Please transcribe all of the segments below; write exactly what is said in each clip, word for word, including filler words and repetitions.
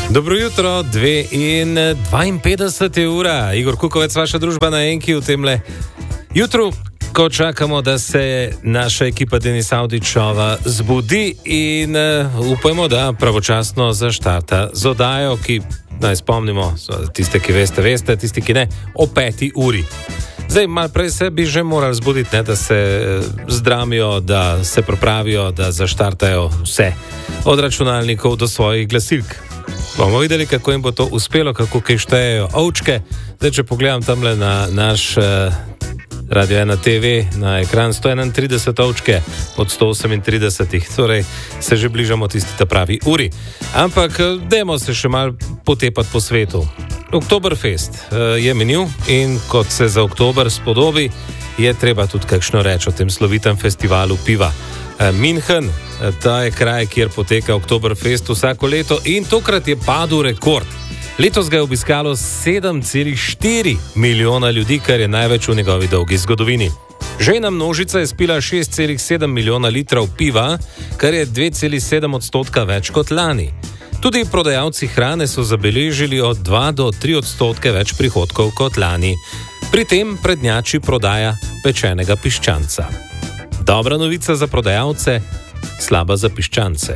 Dobro jutro, dve in dvainpetdeset je ura. Igor Kukovec, vaša družba na Enki v temle jutru, ko čakamo, da se naša ekipa Denis Avdićova zbudi in uh, upajmo, da pravočasno zaštarta z oddajo, ki, naj spomnimo, tiste, ki veste, veste, tisti, ki ne, o peti uri. Zdaj, malo prej se bi že morali zbuditi, ne, da se zdramijo, da se pripravijo, da zaštartajo vse, od računalnikov do svojih glasilk. Bomo videli, kako jim bo to uspelo, kako kaj štejejo ovčke. Zdaj, če pogledam tamle na naš uh, Radio ena te ve, na ekran sto enaintrideset ovčke od sto osemintrideset, torej se že bližamo tisti ta pravi uri. Ampak dajmo se še malo potepati po svetu. Oktoberfest uh, je minil in kot se za oktober spodobi, je treba tudi kakšno reči o tem slovitem festivalu piva. Uh, München, uh, ta je kraj, kjer poteka Oktoberfest vsako leto in tokrat je padel rekord. Letos ga je obiskalo sedem celih štiri milijona ljudi, kar je največ v njegovi dolgi zgodovini. Žejna množica je spila šest celih sedem milijona litrov piva, kar je dve celih sedem odstotka več kot lani. Tudi prodajalci hrane so zabeležili od dva do tri odstotke več prihodkov kot lani. Pri tem prednjači prodaja pečenega piščanca. Dobra novica za prodajalce, slaba za piščance.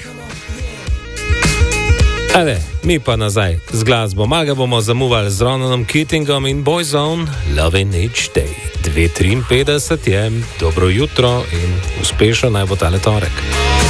Ale, mi pa nazaj z glasbo. Maga bomo zamuvali z Ronanom Keatingom in Boyzone, Loving Each Day. dve triinpetdeset je, dobro jutro in uspešno naj bo tale torek.